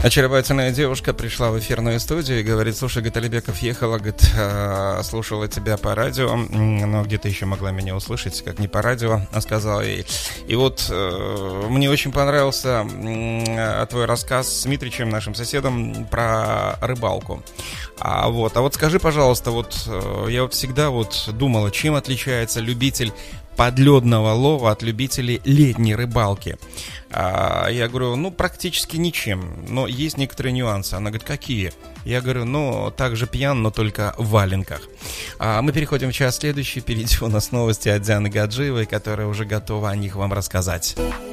Очаровательная девушка пришла в эфирную студию и говорит: слушай, говорит, Алибеков, ехала, говорит, слушала тебя по радио, но где-то еще могла меня услышать, как не по радио, сказала ей. И вот мне очень понравился твой рассказ с Дмитрием, нашим соседом, про рыбалку. А вот скажи, пожалуйста, вот я вот всегда вот думала, чем отличается любитель подледного лова от любителей летней рыбалки. Я говорю, практически ничем, но есть некоторые нюансы. Она говорит, какие? Я говорю, так же пьян, но только в валенках. Мы переходим в час следующий. Впереди у нас новости от Дианы Гаджиевой, которая уже готова о них вам рассказать.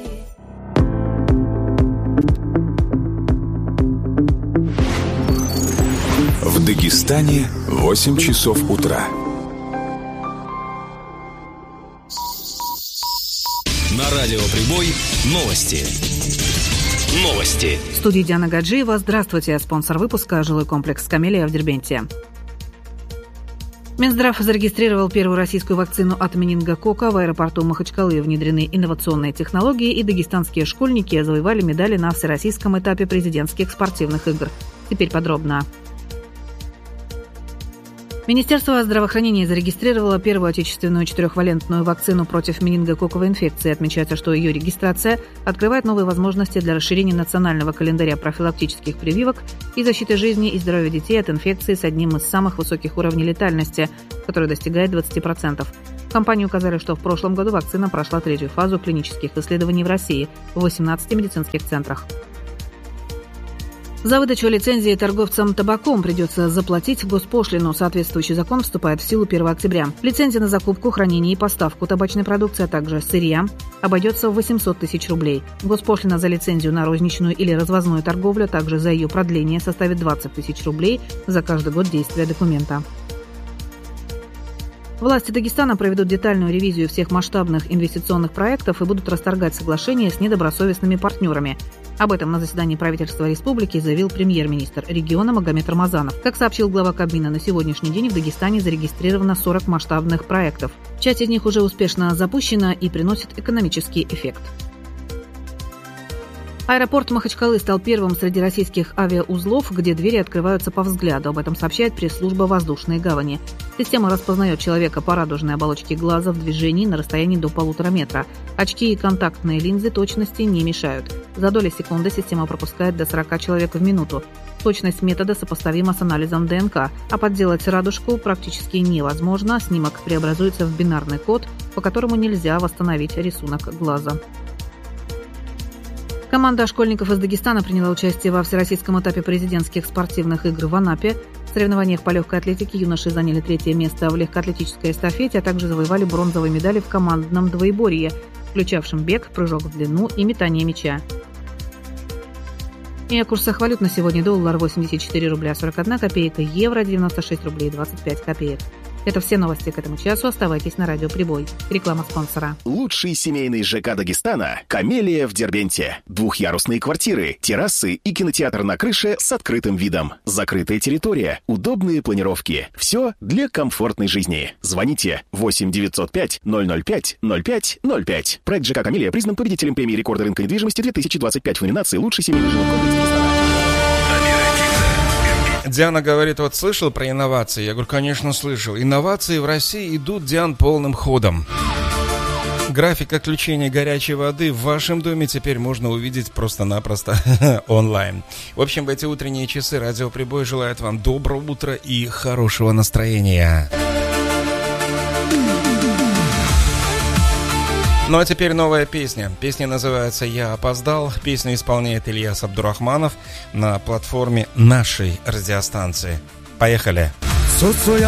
В Дагестане 8 часов утра. На радио «Прибой» новости. В студии Диана Гаджиева. Здравствуйте. Спонсор выпуска – жилой комплекс «Камелия» в Дербенте. Минздрав зарегистрировал первую российскую вакцину от менингококка. В аэропорту Махачкалы внедрены инновационные технологии, и дагестанские школьники завоевали медали на всероссийском этапе президентских спортивных игр. Теперь подробно. Министерство здравоохранения зарегистрировало первую отечественную 4-валентную вакцину против менингококковой инфекции. Отмечается, что ее регистрация открывает новые возможности для расширения национального календаря профилактических прививок и защиты жизни и здоровья детей от инфекции с одним из самых высоких уровней летальности, который достигает 20%. В компании указали, что в прошлом году вакцина прошла 3-ю фазу клинических исследований в России в 18 медицинских центрах. За выдачу лицензии торговцам табаком придется заплатить госпошлину. Соответствующий закон вступает в силу 1 октября. Лицензия на закупку, хранение и поставку табачной продукции, а также сырья обойдется в 800 тысяч рублей. Госпошлина за лицензию на розничную или развозную торговлю, а также за ее продление составит 20 тысяч рублей за каждый год действия документа. Власти Дагестана проведут детальную ревизию всех масштабных инвестиционных проектов и будут расторгать соглашения с недобросовестными партнерами. Об этом на заседании правительства республики заявил премьер-министр региона Магомед Рамазанов. Как сообщил глава Кабмина, на сегодняшний день в Дагестане зарегистрировано 40 масштабных проектов. Часть из них уже успешно запущена и приносит экономический эффект. Аэропорт Махачкалы стал первым среди российских авиаузлов, где двери открываются по взгляду. Об этом сообщает пресс-служба воздушной гавани. Система распознает человека по радужной оболочке глаза в движении на расстоянии до 1,5 метра. Очки и контактные линзы точности не мешают. За доли секунды система пропускает до 40 человек в минуту. Точность метода сопоставима с анализом ДНК, а подделать радужку практически невозможно. Снимок преобразуется в бинарный код, по которому нельзя восстановить рисунок глаза. Команда школьников из Дагестана приняла участие во всероссийском этапе президентских спортивных игр в Анапе. В соревнованиях по легкой атлетике юноши заняли 3-е место в легкоатлетической эстафете, а также завоевали бронзовые медали в командном двоеборье, включавшем бег, прыжок в длину и метание мяча. И о курсах валют на сегодня: доллар 84 рубля 41 копейка, евро 96 рублей 25 копеек. Это все новости к этому часу. Оставайтесь на радио «Прибой». Реклама спонсора. Лучший семейный ЖК Дагестана – «Камелия» в Дербенте. 2-ярусные квартиры, террасы и кинотеатр на крыше с открытым видом. Закрытая территория, удобные планировки. Все для комфортной жизни. Звоните 8 905 005 05 05. Проект ЖК «Камелия» признан победителем премии рекорда рынка недвижимости 2025 в номинации «Лучший семейный жилой комплекс Дагестана». Диана говорит, вот слышал про инновации? Я говорю, конечно, слышал. Инновации в России идут, Диан, полным ходом. График отключения горячей воды в вашем доме теперь можно увидеть просто-напросто онлайн. В общем, в эти утренние часы радио «Прибой» желает вам доброго утра и хорошего настроения. Ну а теперь новая песня. Песня называется «Я опоздал». Песню исполняет Ильяс Абдурахманов на платформе нашей радиостанции. Поехали!